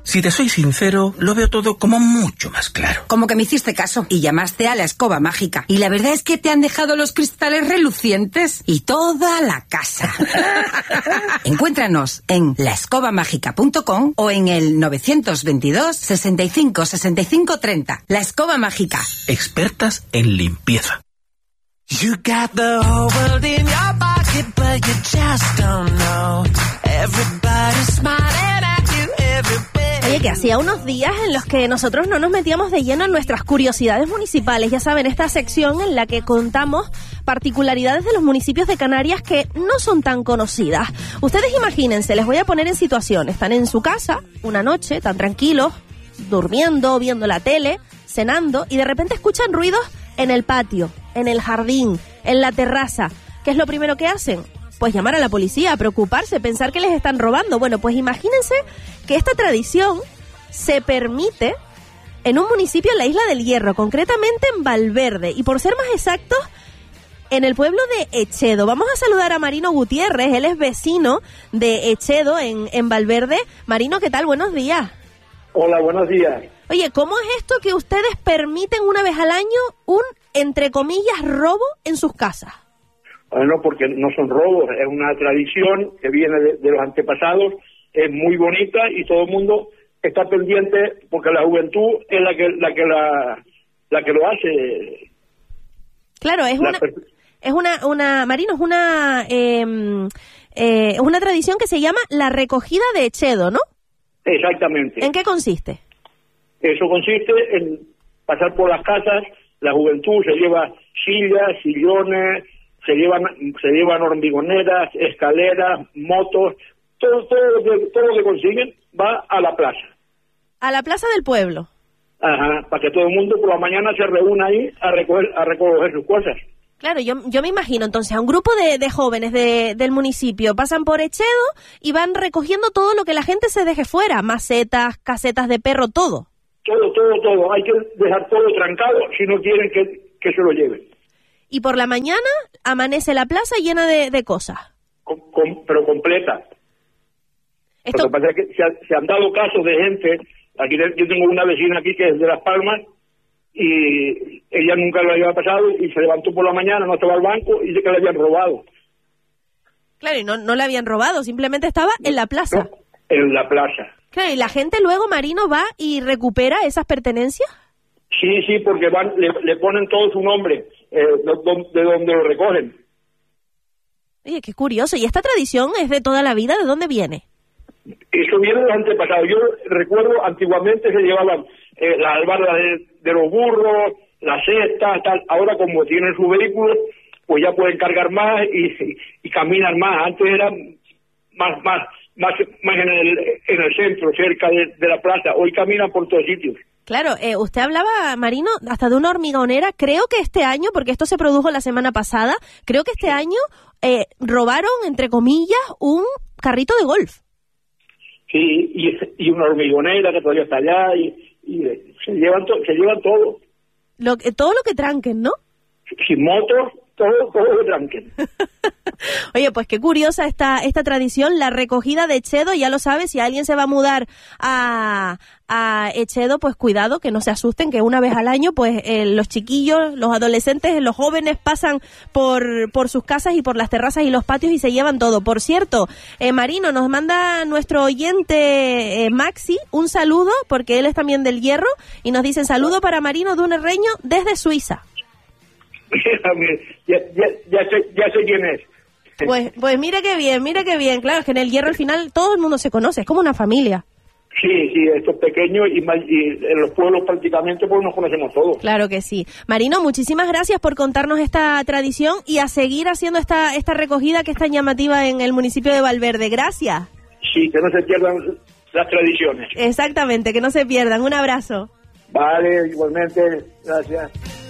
Si te soy sincero, lo veo todo como mucho más claro. Como que me hiciste caso y llamaste a la escoba mágica. Y la verdad es que te han dejado los cristales relucientes y toda la casa. Encuéntranos en laescobamágica.com o en el 922 65 65 30. La Escoba Mágica. Expertas en limpieza. You got the whole world in your pocket, but you just don't know. Everybody's smiling at you everywhere. Oye, que hacía unos días en los que nosotros no nos metíamos de lleno en nuestras curiosidades municipales. Ya saben, esta sección en la que contamos particularidades de los municipios de Canarias que no son tan conocidas. Ustedes imagínense, les voy a poner en situación. Están en su casa, una noche, tan tranquilos, durmiendo, viendo la tele, cenando, y de repente escuchan ruidos en el patio, en el jardín, en la terraza. ¿Qué es lo primero que hacen? Pues llamar a la policía, preocuparse, pensar que les están robando. Bueno, pues imagínense que esta tradición se permite en un municipio en la Isla del Hierro, concretamente en Valverde, y por ser más exactos, en el pueblo de Echedo. Vamos a saludar a Marino Gutiérrez, él es vecino de Echedo en Valverde. Marino, ¿qué tal? Buenos días. Hola, buenos días. Oye, ¿cómo es esto que ustedes permiten una vez al año un, entre comillas, robo en sus casas? Bueno, porque no son robos, es una tradición que viene de los antepasados, es muy bonita y todo el mundo está pendiente porque la juventud es la que lo hace. Claro, Marino, es una tradición que se llama la recogida de Echedo, ¿no? Exactamente. ¿En qué consiste? Eso consiste en pasar por las casas, la juventud se lleva sillas, sillones, se llevan hormigoneras, escaleras, motos, todo lo que consiguen va a la plaza. A la plaza del pueblo. Ajá, para que todo el mundo por la mañana se reúna ahí a recoger sus cosas. Claro, yo me imagino entonces a un grupo de jóvenes del municipio pasan por Echedo y van recogiendo todo lo que la gente se deje fuera, macetas, casetas de perro, todo. Todo, hay que dejar todo trancado si no quieren que se lo lleven. Y por la mañana amanece la plaza llena de cosas. Pero completa. Lo que pasa es que se han dado casos de gente, aquí yo tengo una vecina aquí que es de Las Palmas, y ella nunca lo había pasado y se levantó por la mañana, no estaba al banco y dice que le habían robado. Claro, y no le habían robado, simplemente estaba en la plaza. No, en la plaza. Claro, ¿y la gente luego, Marino, va y recupera esas pertenencias? Sí, porque le ponen todo su nombre, de donde lo recogen. Oye, qué curioso. ¿Y esta tradición es de toda la vida? ¿De dónde viene? Eso viene de los antepasados. Yo recuerdo, antiguamente se llevaban las albardas de los burros, las cestas, tal. Ahora, como tienen su vehículo, pues ya pueden cargar más y caminan más. Antes era más en el centro, cerca de la plaza. Hoy caminan por todos sitios. Claro, usted hablaba, Marino, hasta de una hormigonera. Creo que este año, porque esto se produjo la semana pasada, creo que este año robaron, entre comillas, un carrito de golf. Sí, y una hormigonera que todavía está allá y se llevan todo. Todo lo que tranquen, ¿no? Sin motos, todo lo que tranquen. Oye, pues qué curiosa esta tradición, la recogida de Echedo. Ya lo sabes, si alguien se va a mudar a Echedo, pues cuidado, que no se asusten, que una vez al año, pues los chiquillos, los adolescentes, los jóvenes pasan por sus casas y por las terrazas y los patios y se llevan todo. Por cierto, Marino, nos manda nuestro oyente Maxi un saludo, porque él es también del Hierro, y nos dice: saludo para Marino de un Herreño desde Suiza. ya sé quién es. Pues mira qué bien, claro, es que en el Hierro al final todo el mundo se conoce, es como una familia. Sí, esto es pequeño y en los pueblos prácticamente pues nos conocemos todos. Claro que sí. Marino, muchísimas gracias por contarnos esta tradición y a seguir haciendo esta recogida que es tan llamativa en el municipio de Valverde. Gracias. Sí, que no se pierdan las tradiciones. Exactamente, que no se pierdan. Un abrazo. Vale, igualmente, gracias.